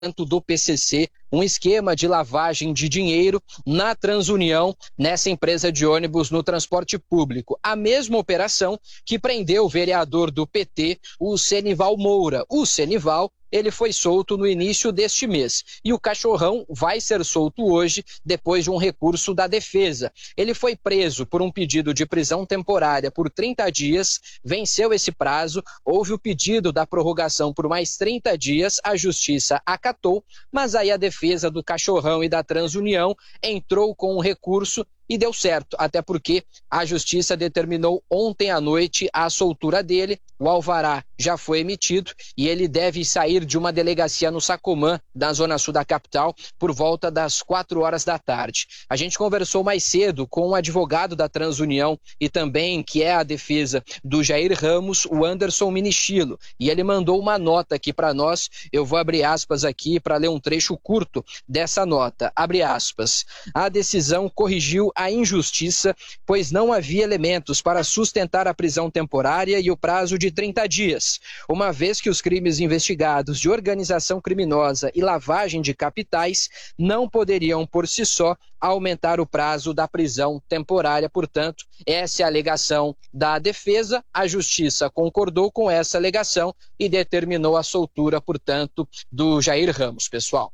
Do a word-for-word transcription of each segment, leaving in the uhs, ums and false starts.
do P C C, um esquema de lavagem de dinheiro na TransUnião, nessa empresa de ônibus no transporte público. A mesma operação que prendeu o vereador do P T, o Senival Moura. O Senival, ele foi solto no início deste mês. E o cachorrão vai ser solto hoje, depois de um recurso da defesa. Ele foi preso por um pedido de prisão temporária por trinta dias, venceu esse prazo, houve o pedido da prorrogação por mais trinta dias, a justiça acatou, mas aí a defesa do cachorrão e da TransUnião entrou com um recurso e deu certo, até porque a justiça determinou ontem à noite a soltura dele, o alvará já foi emitido e ele deve sair de uma delegacia no Sacomã, da zona sul da capital, por volta das quatro horas da tarde. A gente conversou mais cedo com o advogado da TransUnião e também que é a defesa do Jair Ramos, o Anderson Minichilo, e ele mandou uma nota aqui para nós, eu vou abrir aspas aqui para ler um trecho curto dessa nota, abre aspas, a decisão corrigiu a injustiça, pois não havia elementos para sustentar a prisão temporária e o prazo de trinta dias, uma vez que os crimes investigados de organização criminosa e lavagem de capitais não poderiam por si só aumentar o prazo da prisão temporária. Portanto, essa é a alegação da defesa, a justiça concordou com essa alegação e determinou a soltura, portanto, do Jair Ramos, pessoal.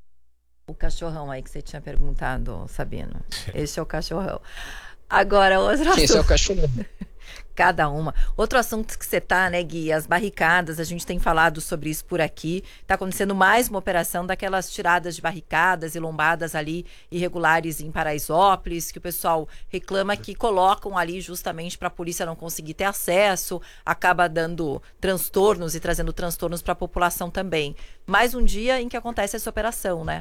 O cachorrão aí que você tinha perguntado, Sabino. Esse é o cachorrão. Agora, outro assunto. Esse é o cachorrão. Cada uma. Outro assunto que você tá, né, Gui? As barricadas, a gente tem falado sobre isso por aqui. Tá acontecendo mais uma operação daquelas tiradas de barricadas e lombadas ali irregulares em Paraisópolis, que o pessoal reclama que colocam ali justamente para a polícia não conseguir ter acesso, acaba dando transtornos e trazendo transtornos para a população também. Mais um dia em que acontece essa operação, né?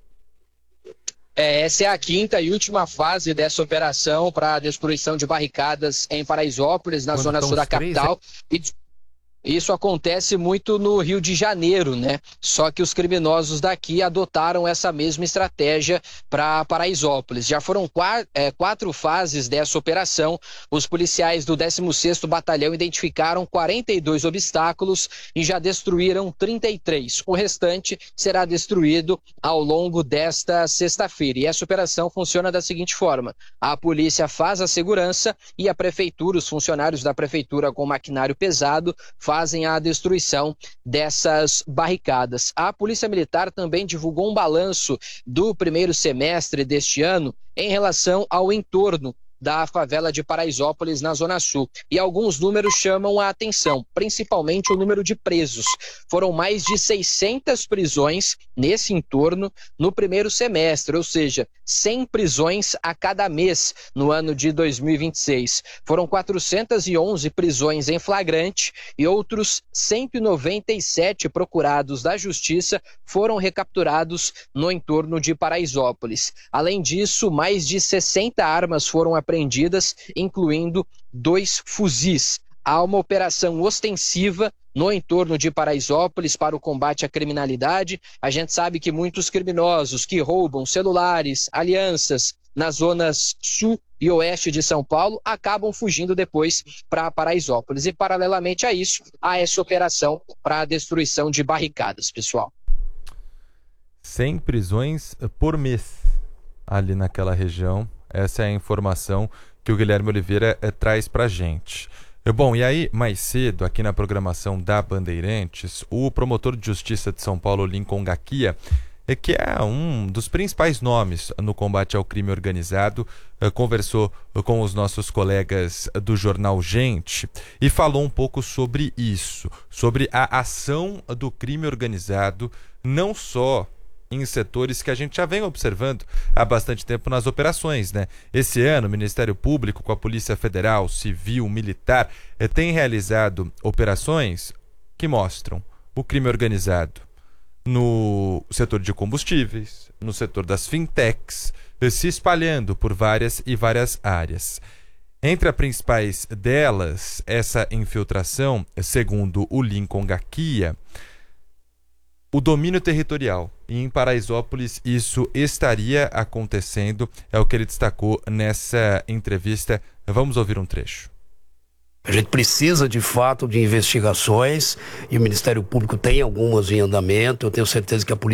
É, essa é a quinta e última fase dessa operação para a destruição de barricadas em Paraisópolis, na Quando zona sul da três, capital. É? E isso acontece muito no Rio de Janeiro, né? Só que os criminosos daqui adotaram essa mesma estratégia para Paraisópolis. Já foram quatro, é, quatro fases dessa operação. Os policiais do décimo sexto Batalhão identificaram quarenta e dois obstáculos e já destruíram trinta e três. O restante será destruído ao longo desta sexta-feira. E essa operação funciona da seguinte forma: a polícia faz a segurança e a prefeitura, os funcionários da prefeitura com maquinário pesado, fazem fazem a destruição dessas barricadas. A Polícia Militar também divulgou um balanço do primeiro semestre deste ano em relação ao entorno da favela de Paraisópolis, na Zona Sul. E alguns números chamam a atenção, principalmente o número de presos. Foram mais de seiscentas prisões nesse entorno no primeiro semestre, ou seja, cem prisões a cada mês no ano de dois mil e vinte e seis. Foram quatrocentas e onze prisões em flagrante e outros cento e noventa e sete procurados da Justiça foram recapturados no entorno de Paraisópolis. Além disso, mais de sessenta armas foram apreendidas, incluindo dois fuzis. Há uma operação ostensiva no entorno de Paraisópolis para o combate à criminalidade. A gente sabe que muitos criminosos que roubam celulares, alianças nas zonas sul e oeste de São Paulo acabam fugindo depois para Paraisópolis. E paralelamente a isso, há essa operação para a destruição de barricadas, pessoal. cem prisões por mês ali naquela região. Essa é a informação que o Guilherme Oliveira é, traz para a gente. Bom, e aí, mais cedo, aqui na programação da Bandeirantes, o promotor de justiça de São Paulo, Lincoln Gaquia, é, que é um dos principais nomes no combate ao crime organizado, é, conversou com os nossos colegas do jornal Gente e falou um pouco sobre isso, sobre a ação do crime organizado, não só em setores que a gente já vem observando há bastante tempo nas operações, né? Esse ano, o Ministério Público, com a Polícia Federal, Civil, Militar, eh, tem realizado operações que mostram o crime organizado no setor de combustíveis, no setor das fintechs, eh, se espalhando por várias e várias áreas. Entre as principais delas, essa infiltração, segundo o Lincoln Gaquia, o domínio territorial. E em Paraisópolis isso estaria acontecendo, é o que ele destacou nessa entrevista. Vamos ouvir um trecho. A gente precisa, de fato, de investigações e o Ministério Público tem algumas em andamento. Eu tenho certeza que a Polícia